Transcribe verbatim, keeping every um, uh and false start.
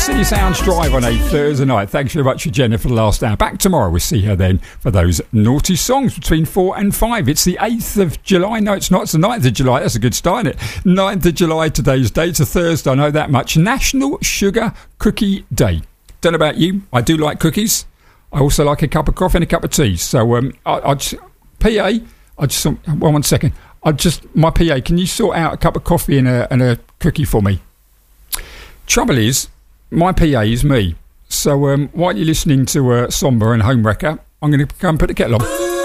City Sounds Drive on a Thursday night. Thanks very much for Jenna for the last hour. Back tomorrow. We'll see her then for those naughty songs between four and five. It's the eighth of July. No, it's not. It's the ninth of July. That's a good start, isn't it? ninth of July, today's date. It's a Thursday. I know that much. National Sugar Cookie Day. Don't know about you. I do like cookies. I also like a cup of coffee and a cup of tea. So, um, I, I just, P A, I just, one, one second. I just, my P A, can you sort out a cup of coffee and a, and a cookie for me? Trouble is, my P A is me. So um, while you're listening to uh, Somber and Homewrecker, I'm going to go and put the kettle on.